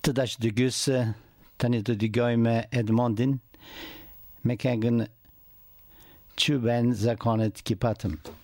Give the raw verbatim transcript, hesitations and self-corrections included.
Të dash dy gjysë, tani të dygoj me Edmondin, me këngën që ben zakonet ki patëm.